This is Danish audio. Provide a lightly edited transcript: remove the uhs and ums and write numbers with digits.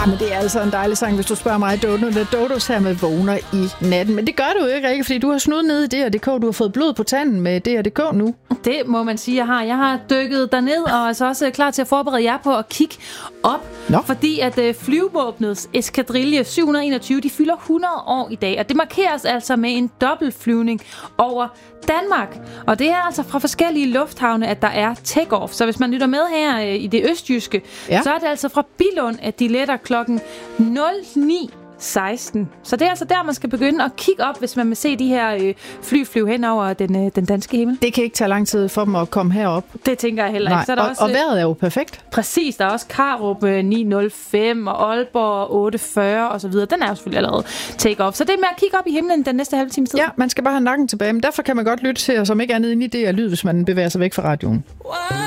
men det er altså en dejlig sang, hvis du spørger mig, Dodos her med vågner i natten. Men det gør du jo ikke, Rikke, fordi du har snudt ned i DR.dk. Du har fået blod på tanden med DR.dk nu. Det må man sige, jeg har. Jeg har dykket derned og er altså også klar til at forberede jer på at kigge op. Fordi at flyvevåbnets eskadrille 721, de fylder 100 år i dag. Og det markeres altså med en dobbeltflyvning over Danmark. Og det er altså fra forskellige lufthavne, at der er take-off. Så hvis man lytter med her i det østjyske, så er det altså fra Billund, at de letter klokken 09:16. Så det er altså der, man skal begynde at kigge op, hvis man vil se de her flyve hen over den danske himmel. Det kan ikke tage lang tid for dem at komme herop. Det tænker jeg heller ikke. Nej, så er der også, og vejret er jo perfekt. Præcis, der er også Karup 9:05 og Aalborg 8:40 og så videre. Den er jo selvfølgelig allerede take off. Så det er med at kigge op i himlen den næste halve time tid. Ja, man skal bare have nakken tilbage, men derfor kan man godt lytte til, som ikke andet ind i det er lyd, hvis man bevæger sig væk fra radioen.